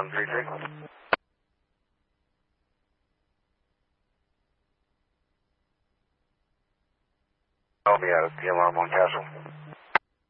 133. I'll be out at the alarm on Castle.